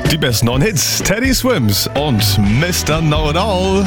Die besten neuen Hits, Teddy Swims und Mr. Know-It-All.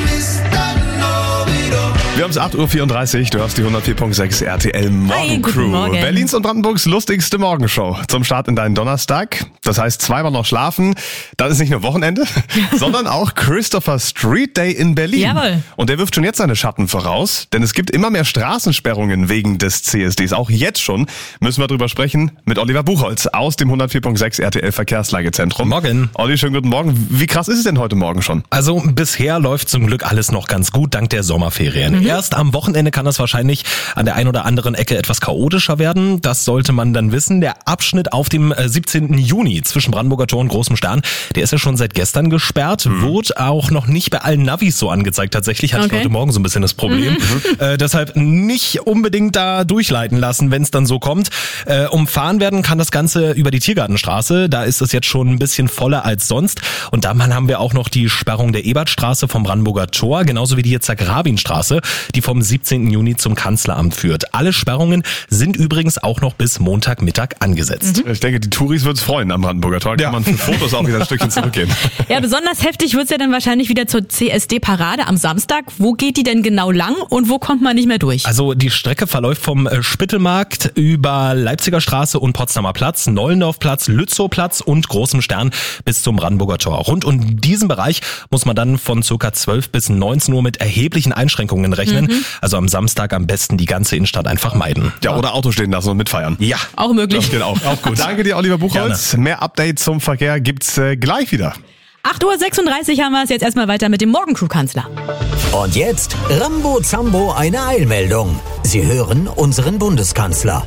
Wir haben es 8.34 Uhr, du hörst die 104.6 RTL Morgencrew. Morgen. Berlins und Brandenburgs lustigste Morgenshow zum Start in deinen Donnerstag. Das heißt, zweimal noch schlafen, dann ist nicht nur Wochenende, sondern auch Christopher Street Day in Berlin. Jawohl. Und der wirft schon jetzt seine Schatten voraus, denn es gibt immer mehr Straßensperrungen wegen des CSDs. Auch jetzt schon müssen wir drüber sprechen mit Oliver Buchholz aus dem 104.6 RTL Verkehrslagezentrum. Morgen. Olli, schönen guten Morgen. Wie krass ist es denn heute Morgen schon? Also bisher läuft zum Glück alles noch ganz gut, dank der Sommerferien. Erst am Wochenende kann das wahrscheinlich an der einen oder anderen Ecke etwas chaotischer werden. Das sollte man dann wissen. Der Abschnitt auf dem 17. Juni zwischen Brandenburger Tor und Großem Stern, der ist ja schon seit gestern gesperrt. Wurde auch noch nicht bei allen Navis so angezeigt. Tatsächlich hatte ich heute Morgen so ein bisschen das Problem. Deshalb nicht unbedingt da durchleiten lassen, wenn es dann so kommt. Umfahren werden kann das Ganze über die Tiergartenstraße. Da ist es jetzt schon ein bisschen voller als sonst. Und dann haben wir auch noch die Sperrung der Ebertstraße vom Brandenburger Tor, genauso wie die Yitzhak-Rabin-Straße, die vom 17. Juni zum Kanzleramt führt. Alle Sperrungen sind übrigens auch noch bis Montagmittag angesetzt. Ich denke, die Touris würden es freuen am Brandenburger Tor. Kann man für Fotos auch wieder ein Stückchen zurückgehen. Ja, besonders heftig wird's ja dann wahrscheinlich wieder zur CSD-Parade am Samstag. Wo geht die denn genau lang und wo kommt man nicht mehr durch? Also die Strecke verläuft vom Spittelmarkt über Leipziger Straße und Potsdamer Platz, Nollendorfplatz, Lützowplatz und Großem Stern bis zum Brandenburger Tor. Rund um diesen Bereich muss man dann von ca. 12 bis 19 Uhr mit erheblichen Einschränkungen rechnen. Also am Samstag am besten die ganze Innenstadt einfach meiden. Ja, oder Auto stehen lassen und mitfeiern. Ja. Auch möglich. Das geht auch gut. Danke dir, Oliver Buchholz. Gerne. Mehr Updates zum Verkehr gibt's gleich wieder. 8.36 Uhr haben wir es, jetzt erstmal weiter mit dem Morgencrew-Kanzler. Und jetzt Rambo Zambo eine Eilmeldung. Sie hören unseren Bundeskanzler.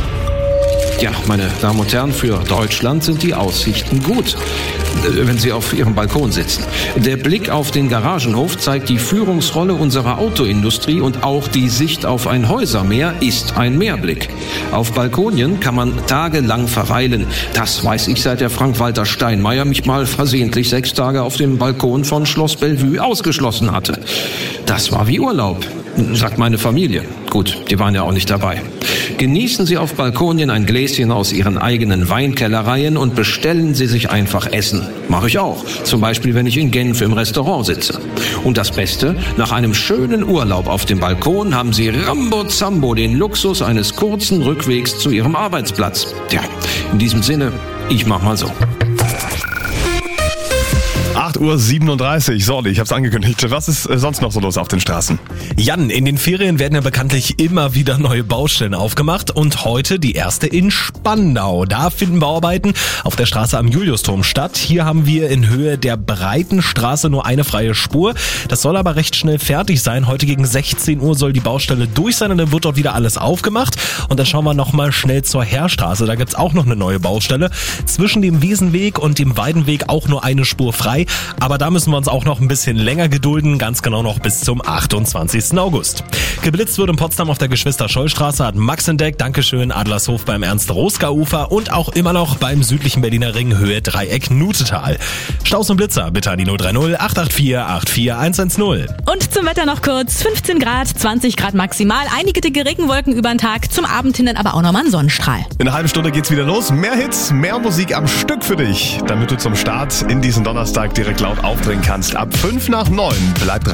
Ja, meine Damen und Herren, für Deutschland sind die Aussichten gut, wenn Sie auf Ihrem Balkon sitzen. Der Blick auf den Garagenhof zeigt die Führungsrolle unserer Autoindustrie und auch die Sicht auf ein Häusermeer ist ein Meerblick. Auf Balkonien kann man tagelang verweilen. Das weiß ich, seit der Frank-Walter Steinmeier mich mal versehentlich 6 Tage auf dem Balkon von Schloss Bellevue ausgeschlossen hatte. Das war wie Urlaub, sagt meine Familie. Gut, die waren ja auch nicht dabei. Genießen Sie auf Balkonien ein Gläschen aus Ihren eigenen Weinkellereien und bestellen Sie sich einfach Essen. Mache ich auch. Zum Beispiel, wenn ich in Genf im Restaurant sitze. Und das Beste, nach einem schönen Urlaub auf dem Balkon haben Sie Rambo Zambo den Luxus eines kurzen Rückwegs zu Ihrem Arbeitsplatz. Tja, in diesem Sinne, ich mach mal so. 8.37 Uhr. So, ich hab's angekündigt. Was ist sonst noch so los auf den Straßen? Jan, in den Ferien werden ja bekanntlich immer wieder neue Baustellen aufgemacht und heute die erste in Spandau. Da finden Bauarbeiten auf der Straße am Juliusturm statt. Hier haben wir in Höhe der breiten Straße nur eine freie Spur. Das soll aber recht schnell fertig sein. Heute gegen 16 Uhr soll die Baustelle durch sein und dann wird dort wieder alles aufgemacht. Und dann schauen wir nochmal schnell zur Heerstraße. Da gibt's auch noch eine neue Baustelle. Zwischen dem Wiesenweg und dem Weidenweg auch nur eine Spur frei. Aber da müssen wir uns auch noch ein bisschen länger gedulden, ganz genau noch bis zum 28. August. Geblitzt wird in Potsdam auf der Geschwister-Scholl-Straße, hat Max entdeckt, Dankeschön, Adlershof beim Ernst-Roska-Ufer und auch immer noch beim südlichen Berliner Ring Höhe Dreieck Nutetal. Staus und Blitzer bitte an die 030 884 84110. Und zum Wetter noch kurz, 15 Grad, 20 Grad maximal, einige dicke Regenwolken über den Tag, zum Abend hin dann aber auch nochmal ein Sonnenstrahl. In einer halben Stunde geht's wieder los. Mehr Hits, mehr Musik am Stück für dich, damit du zum Start in diesen Donnerstag direkt laut aufdrehen kannst. Ab 5 nach 9 bleibt